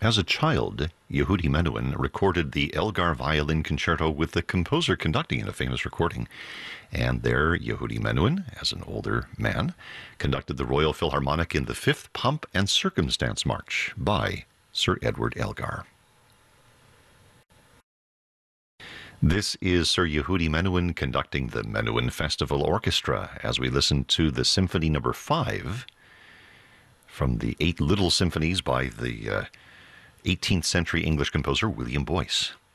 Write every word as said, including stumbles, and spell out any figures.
As a child, Yehudi Menuhin recorded the Elgar Violin Concerto with the composer conducting in a famous recording. And there, Yehudi Menuhin, as an older man, conducted the Royal Philharmonic in the Fifth Pomp and Circumstance March by Sir Edward Elgar. This is Sir Yehudi Menuhin conducting the Menuhin Festival Orchestra as we listen to the Symphony Number Five from the Eight Little Symphonies by the uh, eighteenth century English composer William Boyce.